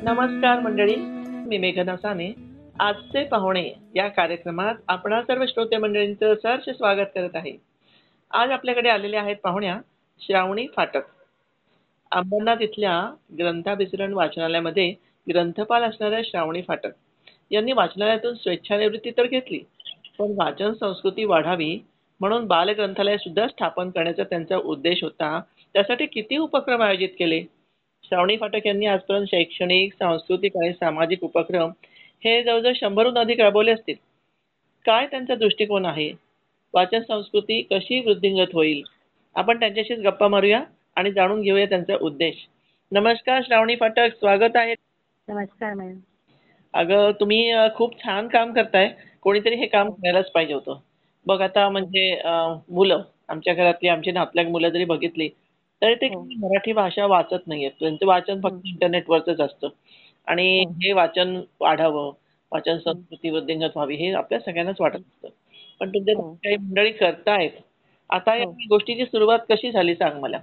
नमस्कार मंडळी, मी मेघना साने. आजचे पाहुणे या कार्यक्रमात आपणा सर्व श्रोते मंडळींचं सहर्ष स्वागत करत आहे. आज आपल्याकडे आलेले आहेत पाहुण्या श्रावणी फाटक. अंबरनाथ इथल्या ग्रंथाभिसरण वाचनालयामध्ये ग्रंथपाल असणाऱ्या श्रावणी फाटक यांनी वाचनालयातून स्वेच्छानिवृत्ती तर घेतली, पण वाचन संस्कृती वाढावी म्हणून बालग्रंथालय सुद्धा स्थापन करण्याचा त्यांचा उद्देश होता. त्यासाठी किती उपक्रम आयोजित केले. श्रावणी फाटक यांनी आजपर्यंत शैक्षणिक, सांस्कृतिक आणि सामाजिक उपक्रम हे जवळजवळ 100हून अधिक राबवले असतील. काय त्यांचा दृष्टिकोन आहे, वाचन संस्कृती कशी वृद्धिंगत होईल, आपण त्यांच्याशीच गप्पा मारूया आणि जाणून घेऊया त्यांचा उद्देश. नमस्कार श्रावणी फाटक, स्वागत आहे. नमस्कार मॅडम. अगं तुम्ही खूप छान काम करताय. कोणीतरी हे काम करायलाच पाहिजे होतं. बघ आता म्हणजे मुलं आमच्या घरातली, आमची नातलग मुलं जरी बघितली तरी ते मराठी भाषा वाचत नाहीयेत. त्यांचं वाचन फक्त इंटरनेटवरच असतं आणि हे वाचन वाढावं, वाचन संस्कृती वृद्धिंगत व्हावी हे आपल्या सगळ्यांनाच वाटत असतं. पण तुमच्या काही मंडळी करतायत. आता या गोष्टीची सुरुवात कशी झाली सांग मला.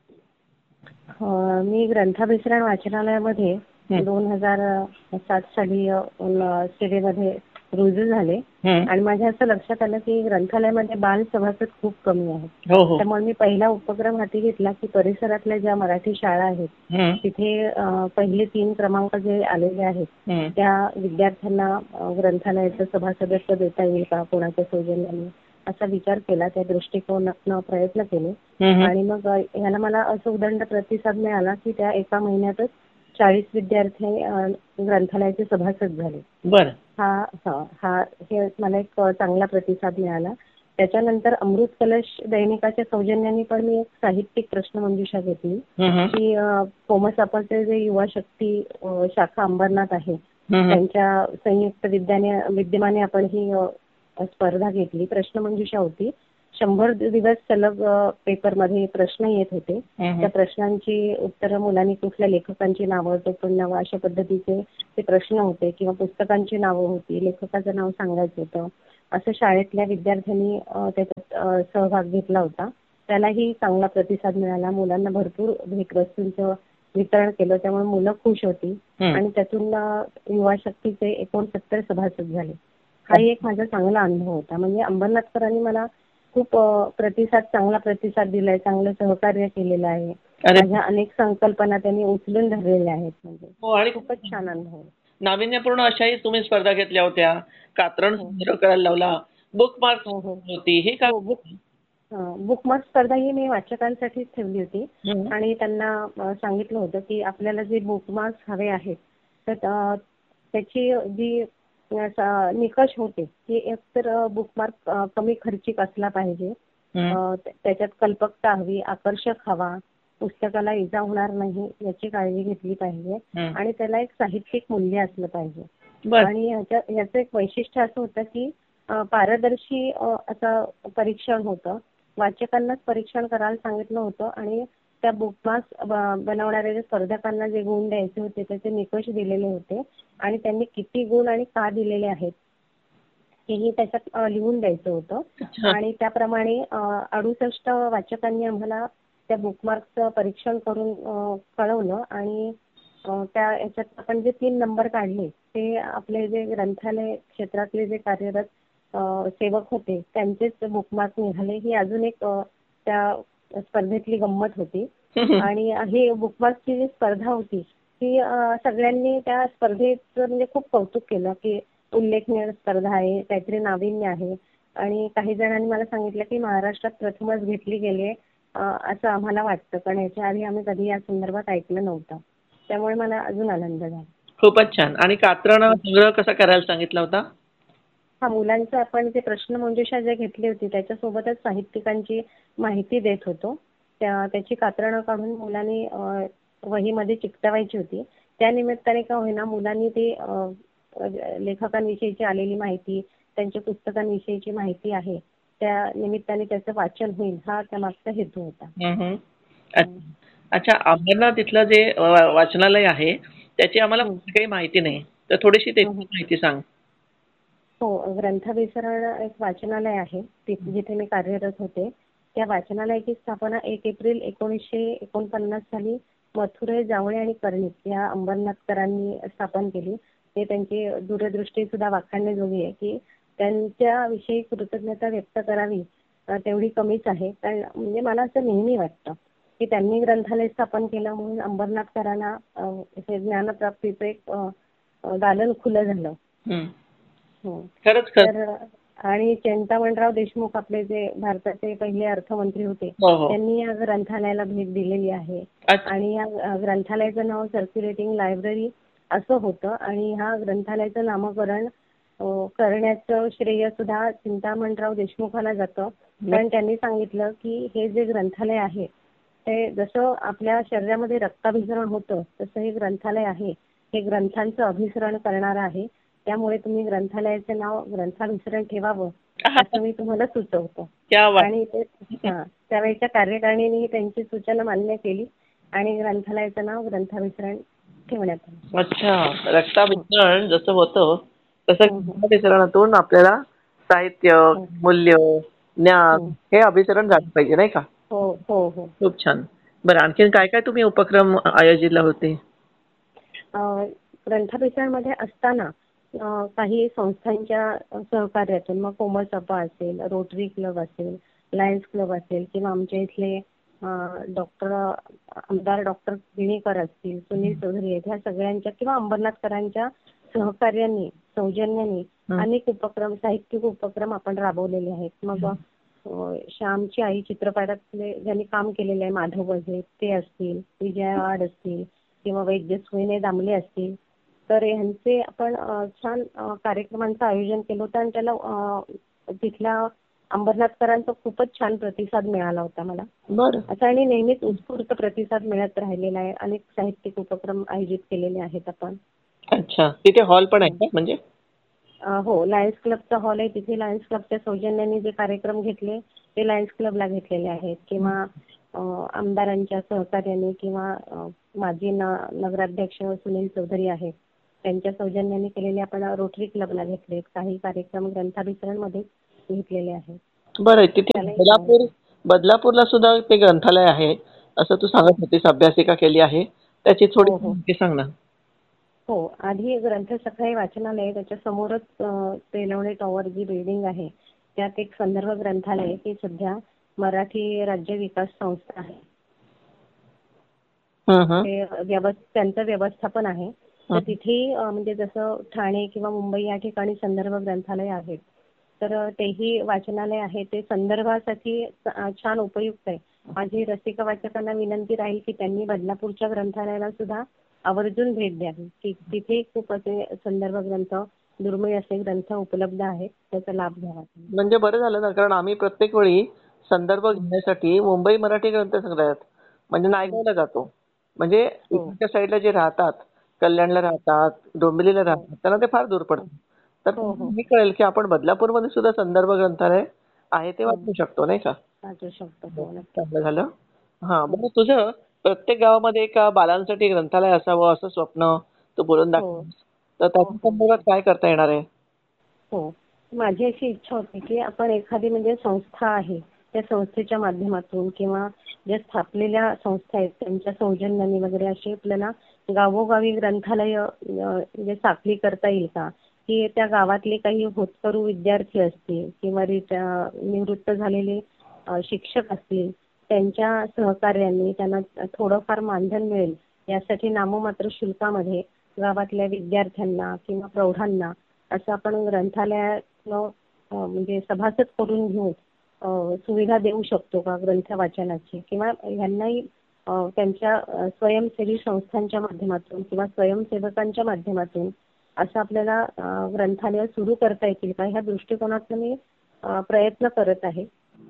मी ग्रंथाभिसरण वाचनालयामध्ये 2007 साली सेवेमध्ये रुजू झाले आणि माझ्या असं लक्षात आलं की ग्रंथालयामध्ये बाल सभासद खूप कमी आहेत. त्यामुळे मी पहिला उपक्रम हाती घेतला की परिसरातल्या ज्या मराठी शाळा आहेत तिथे पहिले 3 क्रमांक जे आलेले आहेत त्या विद्यार्थ्यांना ग्रंथालयाचं सभासदत्व देता येईल का, कोणाच्या सौजन्याने, असा विचार केला. त्या दृष्टिकोनातून प्रयत्न केले आणि मग ह्याला मला असं उदंड प्रतिसाद मिळाला की त्या एका महिन्यातच 40 विद्यार्थी ग्रंथालयाचे सभासद झाले. बरं. हे मला एक चांगला प्रतिसाद मिळाला. त्याच्यानंतर अमृत कलश दैनिकाच्या सौजन्याने पण मी एक साहित्यिक प्रश्नमंजुषा घेतली की कोमस सापळचे जे युवा शक्ती शाखा अंबरनाथ आहे त्यांच्या संयुक्त विद्यमाने आपण ही स्पर्धा घेतली. प्रश्नमंजुषा होती. 100 दिवस सलग पेपरमध्ये प्रश्न येत होते. त्या प्रश्नांची उत्तरं मुलांनी कुठल्या लेखकांची नावं, टोपण नावं अशा पद्धतीचे ते प्रश्न होते किंवा पुस्तकांची नावं होती, लेखकाचं नाव सांगायचं होतं. असं शाळेतल्या विद्यार्थ्यांनी त्याच्यात सहभाग घेतला होता. त्यालाही चांगला प्रतिसाद मिळाला. मुलांना भरपूर भेटवस्तूंचं वितरण केलं, त्यामुळे मुलं खुश होती आणि त्यातून युवा शक्तीचे 69 सभासद झाले. हाही एक माझा चांगला अनुभव होता. म्हणजे अंबरनाथकरांनी मला खूप चांगला प्रतिसाद दिलाय, चांगलं सहकार्य केलेलं आहे. माझ्या अनेक संकल्पना त्यांनी उचलून धरलेल्या आहेत. म्हणजे आणि खूपच छान अनुभव. नाविन्यपूर्ण अशाही तुम्ही स्पर्धा घेतल्या होत्या. कात्रण संग्रह करायला लावला, बुकमार्क होती. हे का बुकमार्क स्पर्धा ही मी वाचकांसाठीच ठेवली होती आणि त्यांना सांगितलं होतं की आपल्याला जे बुकमार्क्स हवे आहेत तर त्याची जी निकष होते की एकतर बुकमार्क कमी खर्चिक असला पाहिजे, त्याच्यात कल्पकता हवी, आकर्षक हवा, पुस्तकाला इजा होणार नाही याची काळजी घेतली पाहिजे आणि त्याला एक साहित्यिक मूल्य असलं पाहिजे. आणि ह्याचं एक वैशिष्ट्य असं होतं की पारदर्शी असं परीक्षण होतं. वाचकांनाच परीक्षण करायला सांगितलं होतं आणि त्या बुकमार्क्स बनवणाऱ्या स्पर्धकांना जे गुण द्यायचे होते त्याचे निकष दिलेले होते आणि त्यांनी किती गुण आणि का दिलेले आहेत हेही त्याच्यात लिहून द्यायचं होतं. आणि त्याप्रमाणे 68 वाचकांनी आम्हाला त्या बुकमार्कचं परीक्षण करून कळवलं आणि त्या याच्यात आपण जे 3 नंबर काढले ते आपले जे ग्रंथालय क्षेत्रातले जे कार्यरत सेवक होते त्यांचेच बुकमार्क निघाले. ही अजून एक त्या स्पर्धेतली गंमत होती. आणि ही बुकमार्कची जी स्पर्धा होती ती सगळ्यांनी त्या स्पर्धेचं म्हणजे खूप कौतुक केलं की उल्लेखनीय स्पर्धा आहे, काहीतरी नाविन्य आहे. आणि काही जणांनी मला सांगितलं की महाराष्ट्रात प्रथमच घेतली गेली असं आम्हाला वाटतं, पण याच्या आधी आम्ही कधी या संदर्भात ऐकलं नव्हतं. त्यामुळे मला अजून आनंद झाला. खूपच छान. आणि कात्रण संग्रह कसा करायला सांगितला होता? मुलांचं आपण जे प्रश्नमंजुषा जे घेतली होती त्याच्यासोबतच साहित्यिकांची माहिती देत होतो. त्याची कात्रणं काढून मुलांनी वहीमध्ये चिकटवायची होती. त्या निमित्ताने का होईना मुलांनी ते लेखकांविषयीची आलेली माहिती, त्यांच्या पुस्तकांविषयीची माहिती आहे त्या निमित्ताने त्याचं वाचन होईल हा त्यामागचा हेतू होता. अच्छा, अंबरनाथ इथलं जे वाचनालय आहे त्याची आम्हाला काही माहिती नाही, तर थोडीशी त्याची माहिती सांग. हो, ग्रंथाभिसरण एक वाचनालय आहे जिथे मी कार्यरत होते. त्या वाचनालयाची स्थापना 1 एप्रिल 1949 साली मथुरे, जावळे आणि कर्णिक या अंबरनाथकरांनी स्थापन केली. ते त्यांची दूरदृष्टी सुद्धा वाखाणण्याजोगी आहे की त्यांच्याविषयी कृतज्ञता व्यक्त करावी तेवढी कमीच आहे. कारण म्हणजे मला असं नेहमी वाटतं की त्यांनी ग्रंथालय स्थापन केलं म्हणून अंबरनाथकरांना हे ज्ञानप्राप्तीचं एक दालन खुलं झालं. हो. खरंच तर आणि चिंतामणराव देशमुख आपले जे भारताचे पहिले अर्थमंत्री होते त्यांनी या ग्रंथालयाला भेट दिलेली आहे. आणि या ग्रंथालयाचं नाव सर्क्युलेटिंग लायब्ररी असं होतं आणि ह्या ग्रंथालयाचं नामकरण करण्याचं श्रेय सुद्धा चिंतामणराव देशमुखांना जातं. कारण त्यांनी सांगितलं की हे जे ग्रंथालय आहे ते जसं आपल्या शरीरामध्ये रक्ताभिसरण होतं तसं हे ग्रंथालय आहे हे ग्रंथांचं अभिसरण करणारं आहे. त्यामुळे तुम्ही ग्रंथालयाचं नाव ग्रंथाभिसरण ठेवावं असं मी तुम्हाला सुचवतो. आणि ते त्यावेळेच्या कार्यकारिणीने त्यांची सूचना मान्य केली आणि ग्रंथालयाचं नाव ग्रंथाभिसरण ठेवण्यात आलं. अच्छा, रक्ताभिसरण जसं होतं तसं ग्रंथाभिसरणातून आपल्याला साहित्य, मूल्य, ज्ञान हे अभिसरण झालं पाहिजे नाही का? हो हो हो. खूप छान. बरं, आणखीन काय काय तुम्ही उपक्रम आयोजितले होते? ग्रंथाभिसरणमध्ये असताना काही संस्थांच्या सहकार्यातून मग कोमलसभा असेल, रोटरी क्लब असेल, लायन्स क्लब असेल किंवा आमच्या इथले आमदार डॉक्टर गिणीकर असतील, सुनील चौधरी आहेत, ह्या सगळ्यांच्या किंवा अंबरनाथकरांच्या सहकार्याने सौजन्याने अनेक उपक्रम साहित्यिक उपक्रम आपण राबवलेले आहेत. मग श्यामची आई चित्रपटातले ज्यांनी काम केलेले आहे माधव बजे ते असतील, विजया वाड असतील किंवा वैद्य सुहिने दामले असतील तर ह्यांचे आपण छान कार्यक्रमांचं आयोजन केलं होतं आणि त्याला तिथल्या अंबरनाथकरांचा खूपच छान प्रतिसाद मिळाला होता मला. असं आणि नेहमीच उत्स्फूर्त प्रतिसाद मिळत राहिलेला आहे. अनेक साहित्यिक उपक्रम आयोजित केलेले आहेत आपण. अच्छा, तिथे हॉल पण आहे का म्हणजे? हो, लायन्स क्लबचा हॉल आहे. तिथे लायन्स क्लबच्या सौजन्याने जे कार्यक्रम घेतले ते लायन्स क्लबला घेतलेले आहेत किंवा आमदारांच्या सहकार्याने किंवा माजी नगराध्यक्ष सुनील चौधरी आहेत त्यांच्या सौजन्याने केलेले आपण रोटरी क्लबला घेतलेत. काही कार्यक्रम ग्रंथाभिसरणमध्ये घेतलेले आहेत. बरं, तिथे बदलापूरला सुद्धा ते ग्रंथालय आहे असं तू सांगत होतीस, अभ्यासिका केली आहे त्याची थोडी माहिती सांग ना. हो, आधी ग्रंथसखाई वाचनालय त्याच्या समोरच तेलवणे टॉवर जी बिल्डिंग आहे त्यात एक संदर्भ ग्रंथालय आहे की सध्या मराठी राज्य विकास संस्था आहे. त्यांचं व्यवस्थापन आहे. तर तिथे म्हणजे जसं ठाणे किंवा मुंबई या ठिकाणी संदर्भ ग्रंथालय आहेत तर तेही वाचनालय आहे. ते संदर्भासाठी छान उपयुक्त आहे. माझी रसिक वाचकांना विनंती राहील की त्यांनी बदलापूरच्या ग्रंथालयाला सुद्धा आवर्जून भेट द्यावी की तिथे खूप असे संदर्भ ग्रंथ दुर्मिळ असे ग्रंथ उपलब्ध आहेत त्याचा लाभ घ्यावा. म्हणजे बरं झालं ना, कारण आम्ही प्रत्येक वेळी संदर्भ घेण्यासाठी मुंबई मराठी ग्रंथसंग्रहालयात म्हणजे नायगावला जातो. म्हणजे इकडच्या साईडला जे राहतात, कल्याणला राहतात, डोंबिवलीला राहतात त्यांना ते फार दूर पडतं. तर मी कळेल की आपण बदलापूरमध्ये सुद्धा संदर्भ ग्रंथालय आहे ते वाचू शकतो नाही का? वाचू शकतो. चांगलं झालं. हा, बरं, तुझं प्रत्येक गावामध्ये एका बालांसाठी ग्रंथालय असावं असं स्वप्न तू बोलून दाखव. तर त्याच्या संदर्भात काय करता येणार आहे? हो, माझी अशी इच्छा होती की आपण एखादी म्हणजे संस्था आहे त्या संस्थेच्या माध्यमातून किंवा ज्या स्थापलेल्या संस्था आहेत त्यांच्या सौजन्याने वगैरे अशी आपल्याला गावोगावी ग्रंथालय म्हणजे साखळी करता येईल का? की त्या गावातले काही होतकरू विद्यार्थी असतील किंवा निवृत्त झालेले शिक्षक असतील त्यांच्या सहकार्याने त्यांना थोडंफार मानधन मिळेल यासाठी नाममात्र शुल्कामध्ये गावातल्या विद्यार्थ्यांना किंवा प्रौढांना असं आपण ग्रंथालयातलं म्हणजे सभासद करून घेऊन सुविधा देऊ शकतो का ग्रंथ वाचनाची किंवा ह्यांनाही त्यांच्या स्वयंसेवी संस्थांच्या माध्यमातून किंवा स्वयंसेवकांच्या माध्यमातून असं आपल्याला ग्रंथालय सुरू करता येतील का ह्या दृष्टिकोनातून मी प्रयत्न करत आहे.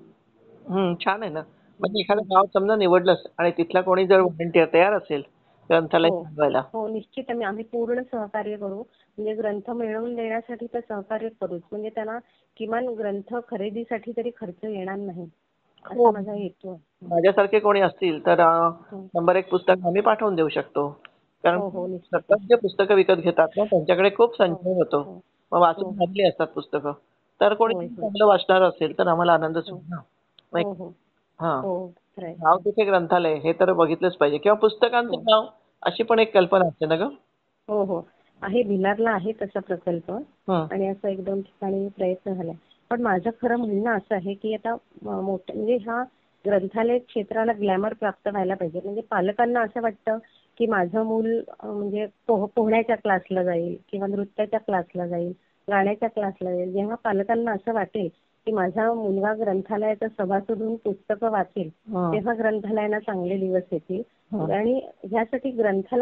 छान आहे ना. म्हणजे एखादं गाव समजा निवडलंस आणि तिथला कोणी जर व्हॉलंटियर तयार असेल ग्रंथालय चालवायला. हो, निश्चित आम्ही पूर्ण सहकार्य करू. म्हणजे ग्रंथ मिळवून देण्यासाठी तर सहकार्य करूच म्हणजे त्यांना किमान ग्रंथ खरेदीसाठी तरी खर्च येणार नाही असा माझा हेतू आहे. माझ्यासारखे कोणी असतील तर 100 पुस्तक आम्ही पाठवून देऊ शकतो. कारण सतत जे पुस्तकं विकत घेतात ना त्यांच्याकडे खूप संचय होतो. मग वाचून झालेली असतात पुस्तकं. तर कोणी चांगलं वाचणार असेल तर आम्हाला आनंदच होईल ना. हो, खरंय. नाव तिथे ग्रंथालय हे तर बघितलंच पाहिजे किंवा पुस्तकांचं हो. नाव अशी पण एक कल्पना असते ना ग. हो, हो. आहे, भिलारला आहे तसा प्रकल्प हं. आणि असं 1-2 ठिकाणी प्रयत्न झालाय. पण माझं खरं म्हणणं असं आहे, की आता मोठं म्हणजे ह्या ग्रंथालय क्षेत्राला ग्लॅमर प्राप्त व्हायला पाहिजे. म्हणजे पालकांना असं वाटतं, की माझं मूल म्हणजे पोहण्याच्या क्लासला जाईल किंवा नृत्याच्या क्लासला जाईल, गाण्याच्या क्लासला जाईल. जेव्हा पालकांना असं वाटेल, की माझा मुलगा ग्रंथालयाचा सभासद होऊन पुस्तकं वाचेल, हं. तेव्हा ग्रंथालयांना चांगले दिवस येतील. हं. आणि ह्यासाठी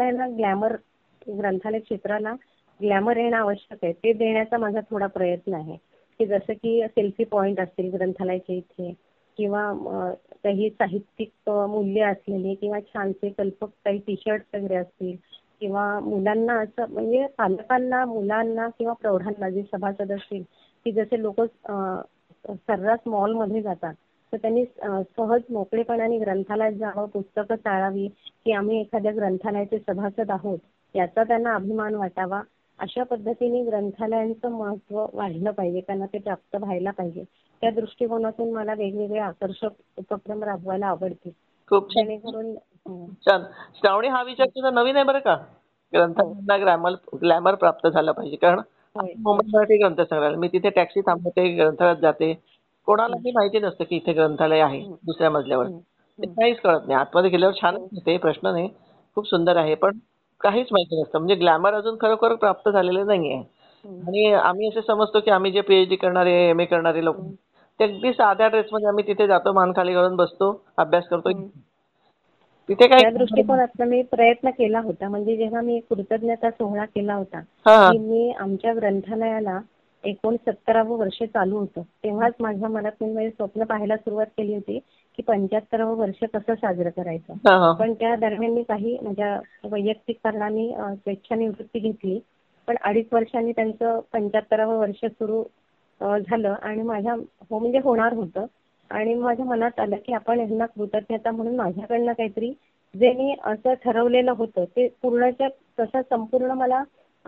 ग्रंथालय क्षेत्राला ग्लॅमर येणं आवश्यक आहे. ते देण्याचा माझा थोडा प्रयत्न आहे, की जसं की सेल्फी पॉइंट असतील ग्रंथालयाच्या इथे किंवा काही साहित्यिक मूल्य असलेले किंवा छानसे कल्पक काही टी-शर्ट वगैरे असतील किंवा मुलांना असं म्हणजे पालकांना, मुलांना किंवा प्रौढांना जे सभासद असतील, की जसे लोक सर्रास मॉलमध्ये जातात, तर त्यांनी सहज मोकळेपणाने ग्रंथालयात जावं, पुस्तकं चाळावी, की आम्ही एखाद्या ग्रंथालयाचे सभासद आहोत याचा त्यांना अभिमान वाटावा. अशा पद्धतीने ग्रंथालयांचं महत्त्व वाढलं पाहिजे, त्यांना ते प्राप्त व्हायला पाहिजे. त्या दृष्टिकोनातून मला वेगवेगळे आकर्षक उपक्रम राबवायला आवडतील. खूप छान. जेणेकरून छान. श्रावणी, हा विचार तुझा नवीन आहे बरं का. हो, ग्रंथालयांना ग्लॅमर प्राप्त झाला पाहिजे. कारण होय. मुंबई मराठी ग्रंथसंग्रहालय, मी तिथे टॅक्सी थांबवते, ग्रंथालयात जाते. हं, कोणालाही माहिती नसतं की इथे ग्रंथालय आहे हं, दुसऱ्या मजल्यावर. हं, ते हं, काहीच कळत नाही. आतमध्ये गेल्यावर छानच हो, दिसते, प्रश्न नाही. खूप सुंदर आहे. पण काहीच माहिती नसतं. म्हणजे ग्लॅमर अजून खरोखर प्राप्त झालेलं नाहीये. हं, आणि आम्ही असे समजतो की आम्ही जे पीएचडी करणारे, एम ए करणारे लोक, हं, ते अगदी साध्या ड्रेसमध्ये आम्ही तिथे जातो, मान खाली घालून बसतो, अभ्यास करतो. हं. तिथे काही त्या दृष्टिकोनातनं मी प्रयत्न केला होता. म्हणजे जेव्हा मी कृतज्ञता सोहळा केला होता, हां. की मी आमच्या ग्रंथालयाला 69वं वर्ष चालू होतं. तेव्हाच माझ्या मनात मी स्वप्न पाहायला सुरुवात केली होती, की 75वं वर्ष कसं साजरं करायचं. हां, हां. पण त्या दरम्यान मी काही माझ्या वैयक्तिक कारणाने स्वेच्छानिवृत्ती घेतली. पण 2.5 वर्षांनी त्यांचं 75वं वर्ष सुरू झालं आणि म्हणजे होणार होतं. आणि माझ्या मनात आलं, की आपण ह्यांना कृतज्ञता म्हणून माझ्याकडनं काहीतरी जे मी असं ठरवलेलं होतं ते तसं संपूर्ण मला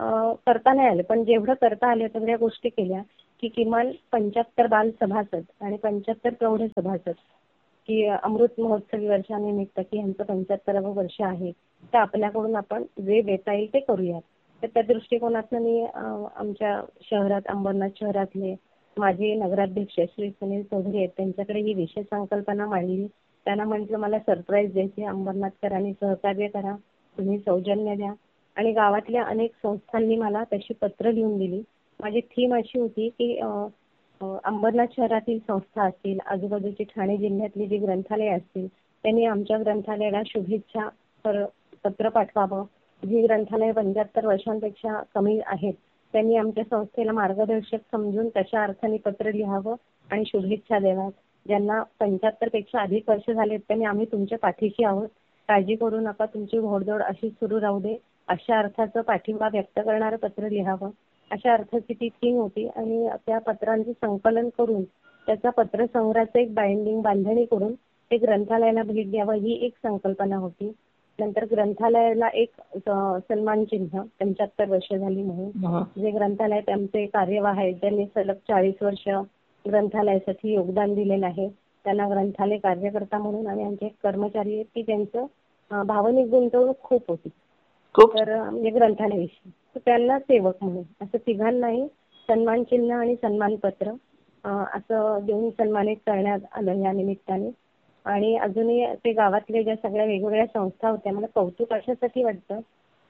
करता नाही आलं. पण जेवढं करता आलं तेवढ्या गोष्टी केल्या, की किमान 75 बाल सभासद आणि 75 प्रौढ सभासद, की अमृत महोत्सवी वर्षानिमित्त की ह्यांचं 75वं वर्ष आहे. तर आपल्याकडून आपण जे देता येईल ते करूयात. तर त्या दृष्टिकोनातनं मी आमच्या शहरात अंबरनाथ शहरातले माझे नगराध्यक्ष श्री सुनील चौधरी आहेत, त्यांच्याकडे ही विशेष संकल्पना मांडली. त्यांना म्हटलं मला सरप्राईज द्यायची, अंबरनाथकरांनी सहकार्य करा, तुम्ही सौजन्य द्या. आणि गावातल्या अनेक संस्थांनी मला तशी पत्र लिहून दिली. माझी थीम अशी होती, की अंबरनाथ शहरातील संस्था असतील, आजूबाजूची ठाणे जिल्ह्यातली जी ग्रंथालय असतील, त्यांनी आमच्या ग्रंथालयाला शुभेच्छा पत्र पाठवावं. जी ग्रंथालय 75 वर्षांपेक्षा कमी आहेत, त्यांनी आमच्या संस्थेला मार्गदर्शक समजून तशा अर्थाने पत्र लिहावं आणि शुभेच्छा द्याव्यात. ज्यांना 75 पेक्षा अधिक वर्ष झालेत त्यांनी आम्ही तुमच्या पाठीशी आहोत. काळजी करू नका, तुमची घोडदौड अशीच सुरू राहू दे. अशा अर्थाचं पाठिंबा व्यक्त करणारं पत्र लिहावं. अशा अर्थाची ती थीम होती आणि त्या पत्रांचं संकलन करून त्याचा पत्रसंग्रहाचं एक बांधणी करून ते ग्रंथालयाला भेट द्यावं ही एक संकल्पना होती. नंतर ग्रंथालयाला एक सन्मान चिन्ह 75 वर्ष झाली म्हणून. हं. जे ग्रंथालयात आमचे कार्यवाह आहेत ज्यांनी सलग 40 वर्ष ग्रंथालयासाठी योगदान दिलेलं आहे, त्यांना ग्रंथालय कार्यकर्ता म्हणून आणि आमचे एक कर्मचारी आहेत की त्यांचं भावनिक गुंतवणूक खूप होती. खूप तर म्हणजे ग्रंथालयाविषयी. तर त्यांना सेवक म्हणून असं तिघांनाही सन्मान चिन्ह आणि सन्मानपत्र असं देऊन सन्मानित करण्यात आलं या निमित्ताने. आणि अजूनही ते गावातल्या ज्या सगळ्या वेगवेगळ्या संस्था होत्या, मला कौतुक अशासाठी वाटतं,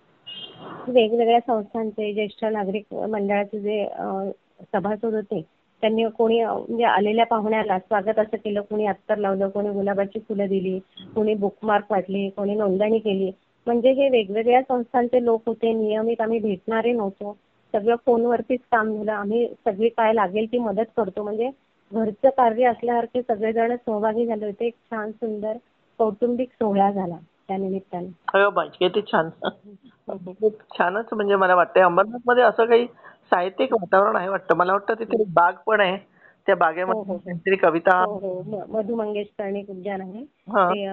की वेगवेगळ्या संस्थांचे ज्येष्ठ नागरिक मंडळाचे जे सभासद होते, त्यांनी कोणी म्हणजे आलेल्या पाहुण्याला स्वागत असं केलं, कोणी अत्तर लावलं, कोणी गुलाबाची फुलं दिली, कोणी बुकमार्क वाटली, कोणी नोंदणी केली. म्हणजे हे वेगवेगळ्या संस्थांचे लोक होते, नियमित आम्ही भेटणारे नव्हतो. सगळं फोनवरतीच काम झालं. आम्ही सगळी काय लागेल ती मदत करतो. म्हणजे घरचं कार्य असल्यासारखे सगळेजण सहभागी झाले होते. एक छान सुंदर कौटुंबिक सोहळा झाला त्या निमित्ताने. अरे बाई, किती छान. खूप छानच. म्हणजे मला वाटतंय अंबरनाथमध्ये असं काही साहित्यिक वातावरण आहे वाटतं. मला वाटतं तिथे एक बाग पण आहे. त्या हो, बागेमध्ये हो, हो. काहीतरी कविता. हो, हो. मधु मंगेश कर्णिक उद्यान आहे. हां. ते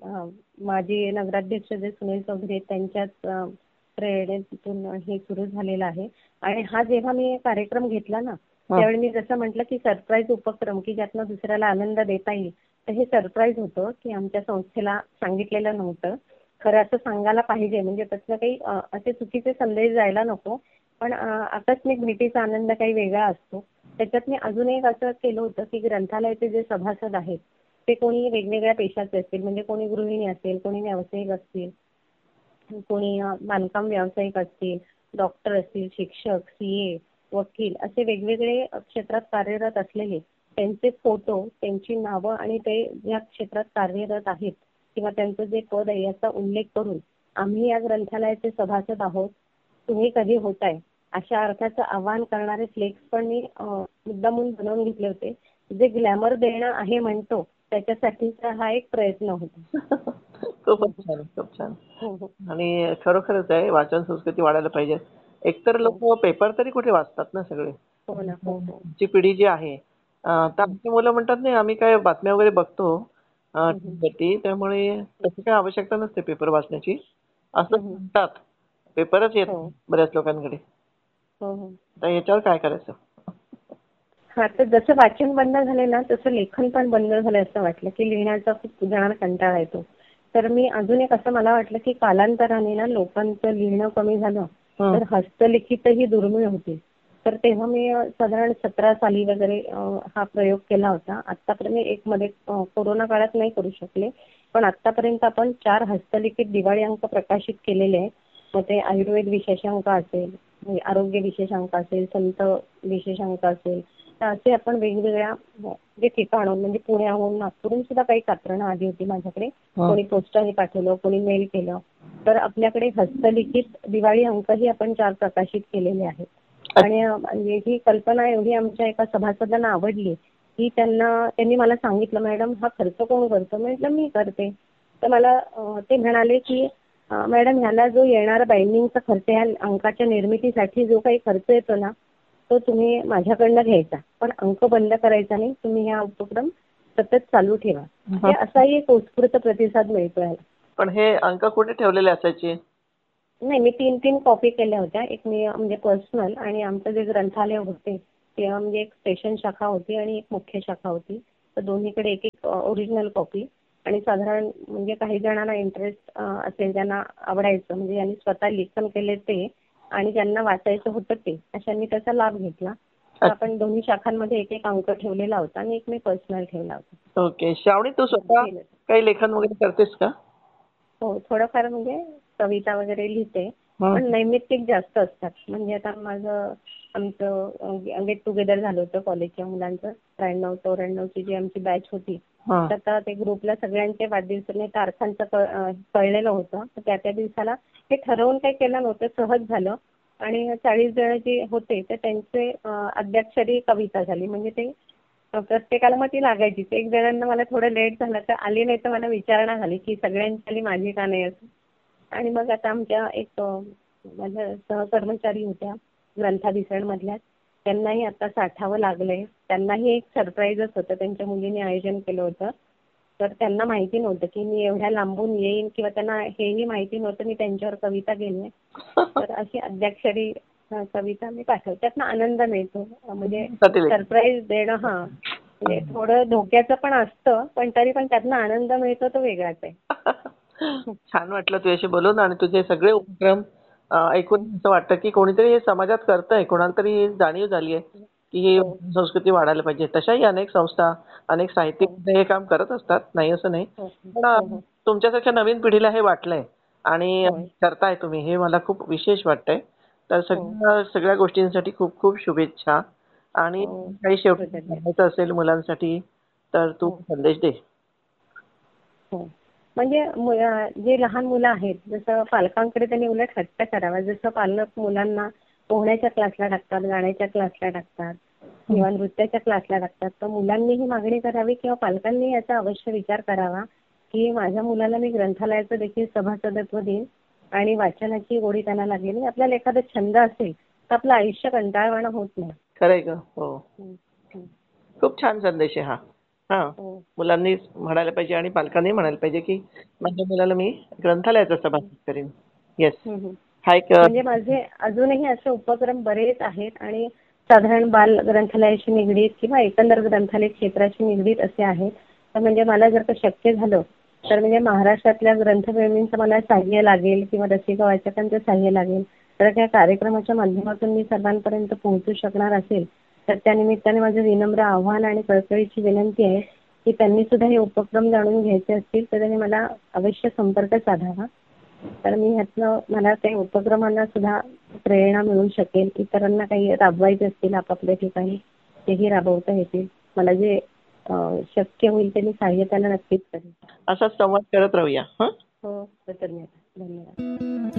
माजी नगराध्यक्ष जे सुनील चौधरी आहेत त्यांच्याच प्रेरणेतून हे सुरू झालेलं आहे. आणि हा जेव्हा मी कार्यक्रम घेतला ना, हं. त्यावेळी मी जसं म्हटलं की सरप्राईज उपक्रम की ज्यातनं दुसऱ्याला आनंद देता येईल. हे सरप्राईज होतं की आमच्या संस्थेला सांगितलेलं नव्हतं. खरं असं सांगायला पाहिजे, म्हणजे त्यातनं काही असे चुकीचे संदेश जायला नको. पण आकस्मिक भेटीचा आनंद काही वेगळा असतो. त्याच्यात मी अजून एक असं केलं होतं की ग्रंथालयाचे जे सभासद आहेत ते कोणी वेगवेगळ्या पेशाचे असतील, म्हणजे कोणी गृहिणी असेल, कोणी व्यावसायिक असतील, कोणी बांधकाम व्यावसायिक असतील, डॉक्टर असतील, शिक्षक, सीए, वकील असे वेगवेगळे क्षेत्रात कार्यरत असलेले त्यांचे फोटो, त्यांची नावं आणि ते या क्षेत्रात कार्यरत आहेत किंवा त्यांचं जे पद आहे याचा उल्लेख करून आम्ही या ग्रंथालयाचे सभासद आहोत, तुम्ही कधी होताय, अशा अर्थाचं आवाहन करणारे फ्लेक्स पण मी मुद्दामून बनवून घेतले होते. जे ग्लॅमर देणं आहे म्हणतो त्याच्यासाठीचा हा एक प्रयत्न होता. खूपच छान, खूप छान. हो, हो. आणि खरोखरच आहे, वाचन संस्कृती वाढायला पाहिजे. एकतर लोक पेपर तरी कुठे वाचतात ना सगळे. हो ना. हो, हो. ची पिढी जी आहे, तर आमची मुलं म्हणतात नाही आम्ही काय बातम्या वगैरे बघतो टीव्हीवरती, त्यामुळे तशी काही आवश्यकता नसते पेपर वाचण्याची असं म्हणतात. पेपरच येत नाही बऱ्याच लोकांकडे. हो, हो. तर याच्यावर काय करायचं? हां, तर जसं वाचन बंद झाले ना, तसं लेखन पण बंद झालं असं वाटलं, की लिहिण्याचा खूप जणांना कंटाळा येतो. तर मी अजून एक असं मला वाटलं, की कालांतराने ना लोकांचं लिहिणं कमी झालं, तर हस्तलिखितही दुर्मिळ होतील. तर तेव्हा मी साधारण 17 साली वगैरे हा प्रयोग केला होता. आत्तापर्यंत एक मध्ये कोरोना काळात नाही करू शकले. पण आत्तापर्यंत आपण 4 हस्तलिखित दिवाळी अंक प्रकाशित केलेले आहेत. मग ते आयुर्वेद विशेषांक असेल, म्हणजे आरोग्य विशेषांक असेल, संत विशेषांक असेल, तर असे आपण वेगवेगळ्या जे ठिकाणं म्हणजे पुण्याहून, नागपूरहून सुद्धा काही कात्रणं आली होती माझ्याकडे. कोणी पोस्टाने पाठवलं, कोणी मेल केलं. तर आपल्याकडे हस्तलिखित दिवाळी अंकही आपण 4 प्रकाशित केलेले आहेत. आणि ही कल्पना एवढी आमच्या एका सभासदांना आवडली की त्यांनी मला सांगितलं, मॅडम हा खर्च कोण करतं? म्हटलं मी करते. तर मला ते म्हणाले की मॅडम ह्याला जो येणारा बाइंडिंगचा खर्च, ह्या अंकाच्या निर्मितीसाठी जो काही खर्च येतो ना, तो तुम्ही माझ्याकडनं घ्यायचा, पण अंक बंद करायचा नाही. तुम्ही हा उपक्रम सतत चालू ठेवा. हे असाही एक उत्स्फूर्त प्रतिसाद मिळतो याला. पण हे अंक कुठे ठेवलेले असायचे? नाही, मी 3 कॉपी केल्या होत्या. एक मी म्हणजे पर्सनल, आणि आमचं जे ग्रंथालय होते ते म्हणजे एक स्टेशन शाखा होती आणि एक मुख्य शाखा होती. तर दोन्हीकडे एक ओरिजिनल कॉपी. आणि साधारण म्हणजे काही जणांना इंटरेस्ट असेल, ज्यांना आवडायचं, म्हणजे ज्यांनी स्वतः लेखन केले ते आणि ज्यांना वाचायचं होतं ते, अशांनी त्याचा लाभ घेतला. तर आपण दोन्ही शाखांमध्ये एक अंक ठेवलेला होता आणि एक मी पर्सनल ठेवला होता. ओके. श्रावणी, तू स्वतः काही लेखन वगैरे करतेस का? हो, थोडंफार म्हणजे कविता वगैरे लिहिते, पण नैमित्तिक जास्त असतात. म्हणजे आता आमचं गेट टुगेदर झालं होतं कॉलेजच्या मुलांचं, 93-94 ची जी आमची बॅच होती. तर आता ते ग्रुपला सगळ्यांचे वाढदिवसाने तारखांचं कळलेलं होतं. तर त्या दिवसाला हे ठरवून काही केलं नव्हतं, सहज झालं. आणि 40 जण जे होते तर त्यांचे अद्याक्षरी कविता झाली. म्हणजे ते प्रत्येकाला मग ती लागायचीच. एक जणांना मला थोडं लेट झालं तर आली नाही, तर मला विचारणा झाली की सगळ्यांची आली, माझी का नाही असं. आणि मग आता आमच्या एक माझ्या सहकर्मचारी होत्या ग्रंथाधिसरणमधल्या, त्यांनाही आता 60वं लागलंय. त्यांनाही एक सरप्राईजच होतं, त्यांच्या मुलीने आयोजन केलं होतं. तर त्यांना माहिती नव्हतं की मी एवढ्या लांबून येईन, किंवा त्यांना हेही माहिती नव्हतं मी त्यांच्यावर कविता केली. तर अशी अद्याक्षरी कविता मी पाठवते. त्यातनं आनंद मिळतो. म्हणजे सरप्राईज देणं म्हणजे थोडं धोक्याचं पण असतं, पण तरी पण त्यातनं आनंद मिळतो तो वेगळाच आहे. छान वाटलं तुझ्याशी बोलून, आणि तुझे सगळे उपक्रम ऐकून असं वाटतं की कोणीतरी हे समाजात करतंय, कोणाला तरी जाणीव झालीये की ही संस्कृती वाढायला पाहिजे. तशाही अनेक संस्था, अनेक साहित्यिक हे काम करत असतात, नाही असं नाही. पण तुमच्यासारख्या नवीन पिढीला हे वाटलंय आणि करताय तुम्ही, हे मला खूप विशेष वाटतंय. तर सगळ्या गोष्टींसाठी खूप खूप शुभेच्छा. आणि काही शेवटी सांगायचं असेल मुलांसाठी तर तू संदेश दे. म्हणजे जे लहान मुलं आहेत, जसं पालकांकडे त्यांनी उलट हट्ट करावा. जसं पालक मुलांना पोहण्याच्या क्लासला टाकतात, गाण्याच्या क्लासला टाकतात किंवा नृत्याच्या क्लासला टाकतात, तर मुलांनी ही मागणी करावी किंवा पालकांनी याचा अवश्य विचार करावा की माझ्या मुलाला मी ग्रंथालयाचं देखील सभासदत्व देईन आणि वाचनाची गोडी त्यांना लागेल. आपल्याला एखादा छंद असेल तर आपलं आयुष्य कंटाळवाणं होत नाही. खरंय ग. हो, खूप छान संदेश आहे हा. मुलांनी म्हणायला पाहिजे आणि पालकांनी म्हणायला पाहिजे की माझ्या मुलाला मी ग्रंथालयाचा सभासद करेन. येस. म्हणजे माझे अजूनही असे उपक्रम बरेच आहेत आणि साधारण बाल ग्रंथालयाशी निगडीत किंवा एकंदर ग्रंथालय क्षेत्राशी निगडीत असे आहेत. तर म्हणजे मला जर का शक्य झालं तर म्हणजे महाराष्ट्रातल्या ग्रंथप्रेमींचं मला सहाय्य लागेल किंवा रसिका वाचकांचं सहाय्य लागेल. तर त्या कार्यक्रमाच्या माध्यमातून मी सर्वांपर्यंत पोहोचू शकणार असेल तर त्या निमित्ताने माझं विनम्र आव्हान आणि कळकळीची विनंती आहे की त्यांनी सुद्धा हे उपक्रम जाणून घ्यायचे असतील तर त्यांनी मला अवश्य संपर्क साधावा. तर मी ह्यातनं मला त्या उपक्रमांना सुद्धा प्रेरणा मिळू शकेल. इतरांना काही राबवायचे असतील आपापल्या ठिकाणी तेही राबवता येतील. मला जे शक्य होईल ते मी सहाय्य त्यांना नक्कीच करेन. असाच संवाद करत राहूया. हो, कृतज्ञता. धन्यवाद.